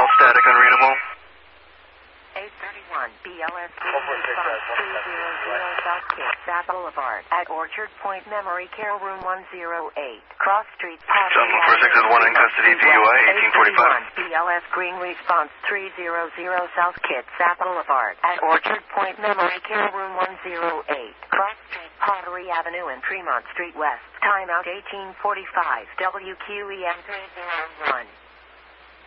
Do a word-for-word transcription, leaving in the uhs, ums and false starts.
static, unreadable. eight thirty-one, B L S three hundred South Kitsap Boulevard at Orchard Point Memory Care Room one oh eight, Cross Street, Pottery. John four six is one in custody, D U I, eighteen forty-five. B L S Green Response three hundred South Kitsap Boulevard at Orchard Point Memory Care Room one oh eight, Cross Street, Pottery Avenue and Tremont Street West. Timeout eighteen forty-five, W Q E M three oh one.